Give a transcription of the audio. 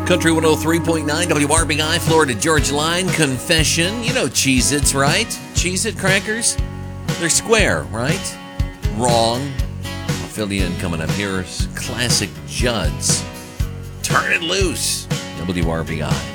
Country 103.9 WRBI, Florida Georgia Line. Confession. You know Cheez-Its, right? Cheez-It crackers? They're square, right? Wrong. I'll fill you in coming up. Here's classic Judd's Turn It Loose. WRBI.